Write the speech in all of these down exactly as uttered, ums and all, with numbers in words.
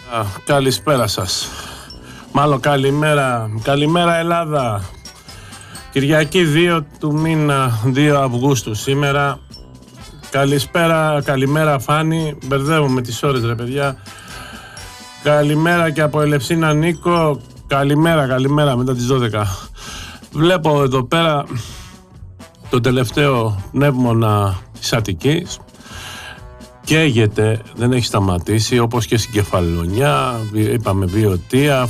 Α, καλησπέρα σας. Μάλλον καλημέρα. Καλημέρα Ελλάδα. Κυριακή δύο του μήνα, δύο Αυγούστου σήμερα. Καλησπέρα, καλημέρα Φάνη. Μπερδεύω με τις ώρες ρε παιδιά. Καλημέρα και από Ελευσίνα Νίκο. Καλημέρα, καλημέρα μετά τις δώδεκα. Βλέπω εδώ πέρα το τελευταίο πνεύμονα της Αττικής. Καίγεται, δεν έχει σταματήσει, όπως και στην Κεφαλονιά, είπαμε Βιωτία,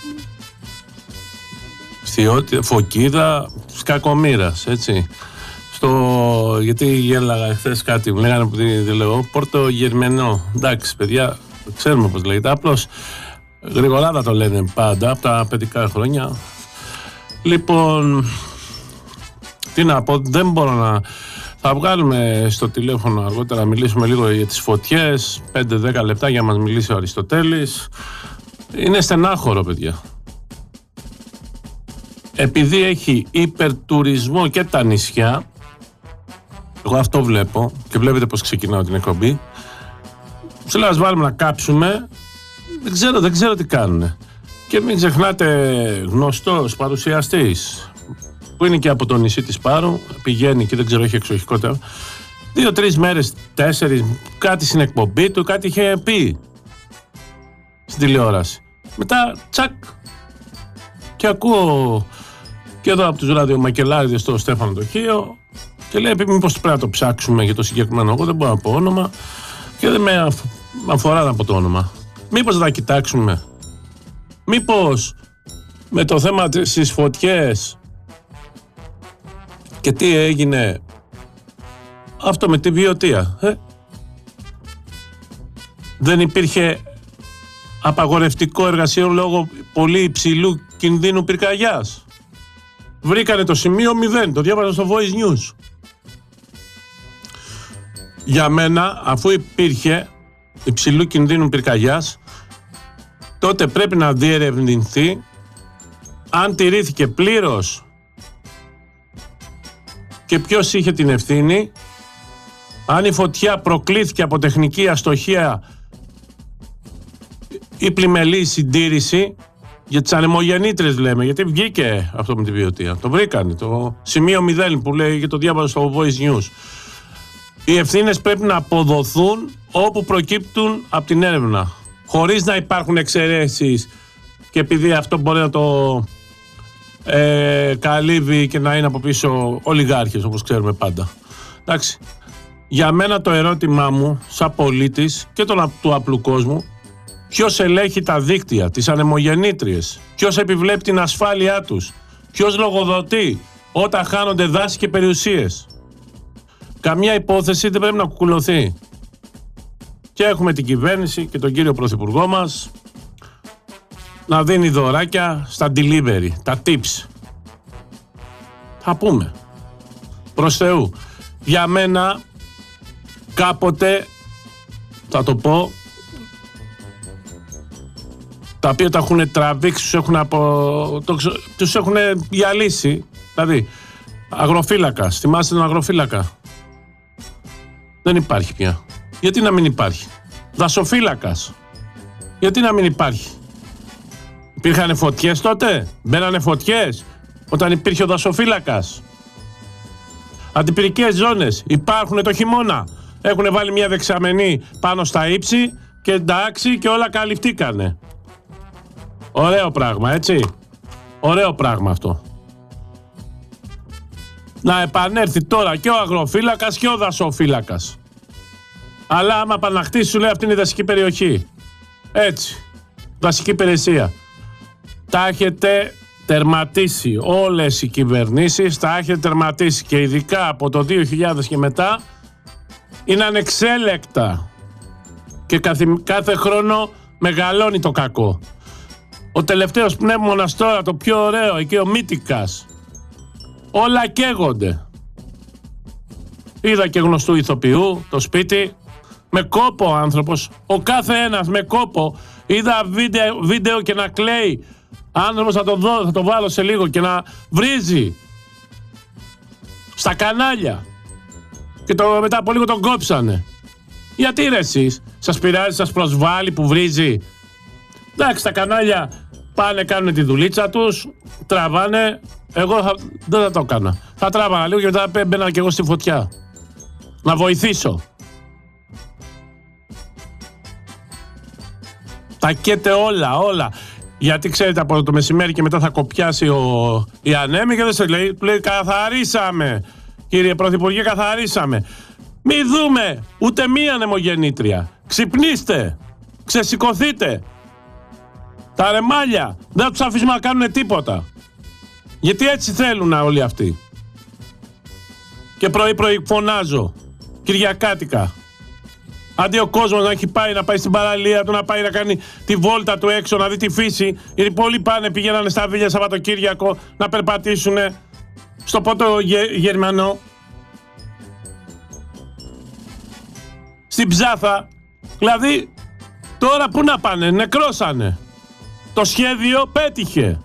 Φωκίδα, Κακομοίρας, έτσι. Στο, γιατί γέλαγα χθες κάτι, μου λέγανε που δεν λέω, Πόρτο Γερμενό. Εντάξει παιδιά, ξέρουμε πώς λέγεται, απλώς γρηγοράδα το λένε πάντα, από τα παιδικά χρόνια. Λοιπόν, τι να πω, δεν μπορώ να... Θα βγάλουμε στο τηλέφωνο αργότερα να μιλήσουμε λίγο για τις φωτιές, πέντε δέκα λεπτά για να μας μιλήσει ο Αριστοτέλης. Είναι στενάχωρο παιδιά. Επειδή έχει υπερτουρισμό και τα νησιά, εγώ αυτό βλέπω και βλέπετε πως ξεκινάω την εκπομπή, σε λέω ας βάλουμε να κάψουμε, δεν ξέρω, δεν ξέρω τι κάνουνε. Και μην ξεχνάτε γνωστός παρουσιαστής, που είναι και από το νησί της Πάρου, πηγαίνει και δεν ξέρω, έχει εξοχικότερα. Δύο-τρεις μέρες, τέσσερις, κάτι στην εκπομπή του, κάτι είχε πει στην τηλεόραση. Μετά, τσακ, και ακούω και εδώ από τους ραδιομακελάριδες το Στέφανο το Χίο και λέει μήπως πρέπει να το ψάξουμε για το συγκεκριμένο. Εγώ δεν μπορώ να πω όνομα και δεν με αφορά να πω το όνομα. Μήπως να κοιτάξουμε, μήπως με το θέμα στις φωτιές και τι έγινε αυτό με τη Βιωτία, ε? Δεν υπήρχε απαγορευτικό εργασίων λόγω πολύ υψηλού κινδύνου πυρκαγιάς. Βρήκανε το σημείο μηδέν, το διάβαζα στο Voice News. Για μένα, αφού υπήρχε υψηλού κινδύνου πυρκαγιάς, τότε πρέπει να διερευνηθεί αν τηρήθηκε πλήρως και ποιος είχε την ευθύνη, αν η φωτιά προκλήθηκε από τεχνική αστοχία ή πλημελή συντήρηση, για τις ανεμογεννήτρες λέμε, γιατί βγήκε αυτό με τη Βιωτία. Το βρήκανε, το σημείο μηδέν που λέει και το διάβαζα στο Voice News. Οι ευθύνες πρέπει να αποδοθούν όπου προκύπτουν από την έρευνα, χωρίς να υπάρχουν εξαιρέσεις και επειδή αυτό μπορεί να το ε, καλύβει και να είναι από πίσω ολιγάρχες όπως ξέρουμε πάντα. Εντάξει. Για μένα το ερώτημά μου σαν πολίτης και τον, του απλού κόσμου, ποιος ελέγχει τα δίκτυα, τις ανεμογεννήτριες, ποιος επιβλέπει την ασφάλειά τους, ποιος λογοδοτεί όταν χάνονται δάση και περιουσίες. Καμιά υπόθεση δεν πρέπει να κουκουλωθεί. Και έχουμε την κυβέρνηση και τον κύριο Πρωθυπουργό μας να δίνει δωράκια στα delivery, τα tips. Θα πούμε. Προς Θεού. Για μένα κάποτε, θα το πω, τα οποία τα έχουν τραβήξει, τους έχουν, απο... τους έχουν διαλύσει. Δηλαδή, αγροφύλακας, θυμάστε τον αγροφύλακα? Δεν υπάρχει πια. Γιατί να μην υπάρχει? Δασοφύλακας, γιατί να μην υπάρχει? Υπήρχανε φωτιές τότε? Μπαίνανε φωτιές όταν υπήρχε ο δασοφύλακας? Αντιπυρικές ζώνες υπάρχουν το χειμώνα. Έχουν βάλει μια δεξαμενή πάνω στα ύψη και εντάξει και όλα καλυφτήκανε. Ωραίο πράγμα, έτσι. Ωραίο πράγμα αυτό. Να επανέλθει τώρα και ο αγροφύλακας και ο δασοφύλακας. Αλλά άμα παναχτήσει σου λέει αυτή είναι η δασική περιοχή. Έτσι. Δασική υπηρεσία. Τα έχετε τερματίσει όλες οι κυβερνήσεις, τα έχετε τερματίσει και ειδικά από το δύο χιλιάδες και μετά είναι ανεξέλεκτα και κάθε, κάθε χρόνο μεγαλώνει το κακό. Ο τελευταίος πνεύμονας τώρα, το πιο ωραίο, εκεί ο Μύτικας, όλα καίγονται. Είδα και γνωστού ηθοποιού το σπίτι, με κόπο ο άνθρωπος, ο κάθε ένας με κόπο. Είδα βίντεο, βίντεο και να κλαίει. Άνθρωπος θα το δω, θα το βάλω σε λίγο και να βρίζει στα κανάλια. Και το, μετά από λίγο τον κόψανε. Γιατί ρε εσείς, σας πειράζει, σας προσβάλλει που βρίζει? Εντάξει, τα κανάλια πάνε, κάνουν τη δουλίτσα τους, τραβάνε. Εγώ θα, δεν θα το έκανα. Θα τράβανα λίγο και μετά μπαίνα και εγώ στη φωτιά. Να βοηθήσω. Τα καίτε όλα, όλα. Γιατί ξέρετε, από το μεσημέρι και μετά θα κοπιάσει ο... η Ανέμη και δεν σε λέει, λέει καθαρίσαμε. Κύριε Πρωθυπουργέ, καθαρίσαμε. Μη δούμε ούτε μία ανεμογεννήτρια. Ξυπνήστε. Ξεσηκωθείτε. Τα ρεμάλια δεν τους αφήσουμε να κάνουν τίποτα. Γιατί έτσι θέλουν όλοι αυτοί. Και πρωί πρωί φωνάζω κυριακάτικα. Αντί ο κόσμος να έχει πάει να πάει στην παραλία του, να πάει να κάνει τη βόλτα του έξω, να δει τη φύση. Γιατί πολλοί πάνε, πηγαίνανε στα Βίλια Σαββατοκύριακο να περπατήσουν στο Πότο γε, Γερμανό, στην Ψάθα. Δηλαδή τώρα πού να πάνε, νεκρώσανε. Το σχέδιο πέτυχε.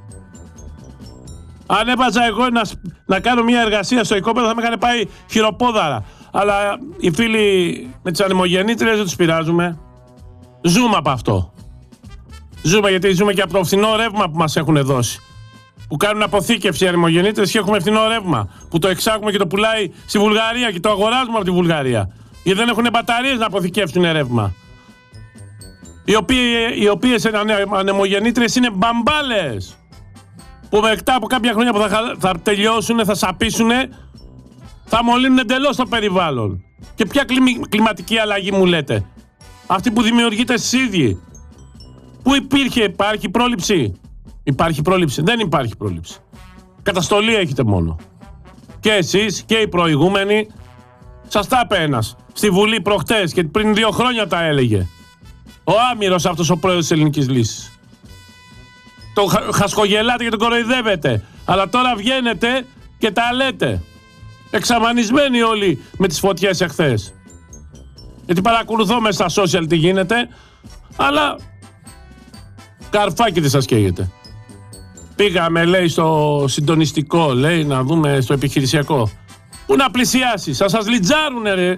Αν έβαζα εγώ να, να κάνω μια εργασία στο οικόπεδο θα με είχαν πάει χειροπόδαρα. Αλλά οι φίλοι με τις ανεμογεννήτριες δεν τους πειράζουμε. Ζούμε από αυτό. Ζούμε γιατί ζούμε και από το φθηνό ρεύμα που μας έχουν δώσει. Που κάνουν αποθήκευση οι ανεμογεννήτριες και έχουμε φθηνό ρεύμα. Που το εξάγουμε και το πουλάει στη Βουλγαρία και το αγοράζουμε από τη Βουλγαρία. Γιατί δεν έχουν μπαταρίες να αποθηκεύσουν ρεύμα. Οι, οποίοι, οι οποίες ανεμογεννήτριες είναι μπαμπάλες. Που μετά από κάποια χρόνια που θα, θα τελειώσουν, θα σαπίσουν, θα μολύνουν εντελώς το περιβάλλον. Και ποια κλιμ, κλιματική αλλαγή μου λέτε? Αυτή που δημιουργείται εσείς ίδιοι. Πού υπήρχε, υπάρχει πρόληψη? Υπάρχει πρόληψη? Δεν υπάρχει πρόληψη. Καταστολή έχετε μόνο. Και εσείς και οι προηγούμενοι. Σας τα είπε ένας στη Βουλή προχτές και πριν δύο χρόνια τα έλεγε. Ο άμυρος αυτός ο πρόεδρος της Ελληνικής Λύσης. Το χα, χασκογελάτε και τον κοροϊδεύετε. Αλλά τώρα βγαίνετε και τα λέτε. Εξαμανισμένοι όλοι με τις φωτιές εχθές. Γιατί παρακολουθώ μέσα στα social τι γίνεται. Αλλά καρφάκι δεν σας καίγεται. Πήγαμε, λέει, στο συντονιστικό, λέει, να δούμε στο επιχειρησιακό. Πού να πλησιάσει, θα σας λιτζάρουνε ρε.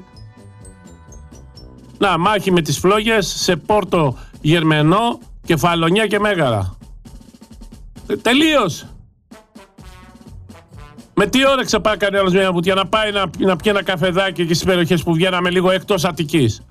Να, μάχη με τις φλόγες σε Πόρτο Γερμενό, Κεφαλονιά και Μέγαρα. Τελείως. Με τι όρεξε πάει κανένα άλλος μια βουτιά να πάει να, να πιει ένα καφεδάκι εκεί στις περιοχές που βγαίναμε λίγο εκτός Αττικής?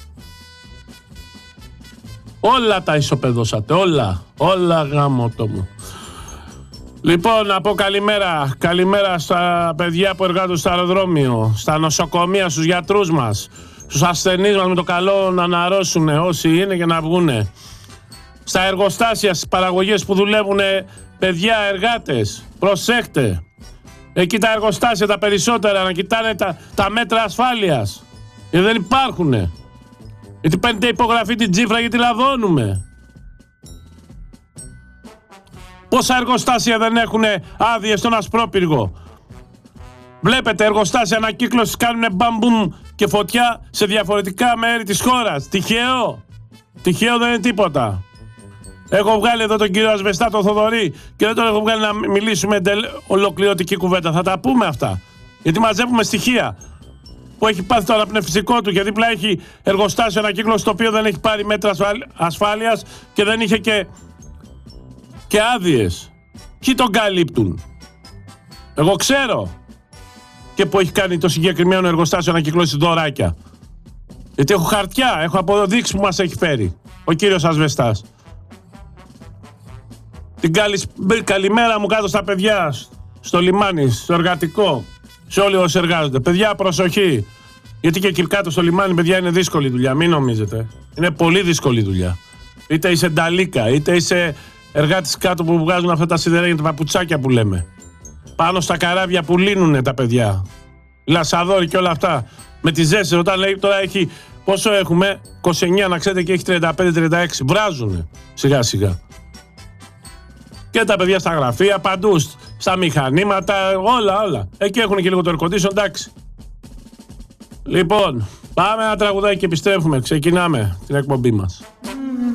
Όλα τα ισοπεδώσατε, όλα, όλα γάμο το μου. Λοιπόν, να πω καλημέρα, καλημέρα στα παιδιά που εργάζονται στο αεροδρόμιο, στα νοσοκομεία, στους γιατρούς μας, στους ασθενείς μας με το καλό να αναρρώσουν όσοι είναι και να βγούνε. Στα εργοστάσια, στις παραγωγές που δουλεύουν παιδιά, εργάτες, προσέχτε. Εκεί τα εργοστάσια τα περισσότερα να κοιτάνε τα, τα μέτρα ασφάλειας. Γιατί δεν υπάρχουνε. Γιατί παίρνετε υπογραφή την τσίφρα γιατί λαδώνουμε. Πόσα εργοστάσια δεν έχουν άδειες στον ασπρόπυργο? Βλέπετε εργοστάσια ανακύκλωσης κάνουν μπαμπούμ και φωτιά σε διαφορετικά μέρη της χώρας. Τυχαίο. Τυχαίο δεν είναι τίποτα. Έχω βγάλει εδώ τον κύριο Ασβεστά, τον Θοδωρή, και δεν τον έχω βγάλει να μιλήσουμε ολοκληρωτική κουβέντα. Θα τα πούμε αυτά. Γιατί μαζεύουμε στοιχεία. Που έχει πάθει το αναπνευστικό του και δίπλα έχει εργοστάσιο ανακύκλωση το οποίο δεν έχει πάρει μέτρα ασφάλειας και δεν είχε και, και άδειες. Ποιοι τον καλύπτουν? Εγώ ξέρω. Και που έχει κάνει το συγκεκριμένο εργοστάσιο ανακύκλωση δωράκια. Γιατί έχω χαρτιά, έχω αποδείξει που μας έχει φέρει ο κύριος Ασβεστάς. Την καλη... καλημέρα μου κάτω στα παιδιά, στο λιμάνι, στο εργατικό, σε όλοι όσοι εργάζονται. Παιδιά, προσοχή. Γιατί και εκεί κάτω στο λιμάνι, παιδιά, είναι δύσκολη δουλειά. Μην νομίζετε. Είναι πολύ δύσκολη δουλειά. Είτε είσαι νταλίκα, είτε είσαι εργάτης κάτω που βγάζουν αυτά τα σιδερένια, τα παπουτσάκια που λέμε. Πάνω στα καράβια που λύνουνε τα παιδιά. Λασαδόροι και όλα αυτά. Με τη ζέση, όταν λέει τώρα έχει. Πόσο έχουμε? είκοσι εννιά, να ξέρετε, και έχει τριάντα πέντε τριάντα έξι. Βράζουνε σιγά σιγά. Και τα παιδιά στα γραφεία, παντού, στα μηχανήματα, όλα, όλα. Εκεί έχουν και λίγο το air condition, εντάξει. Λοιπόν, πάμε ένα τραγουδάκι και επιστρέφουμε. Ξεκινάμε την εκπομπή μας.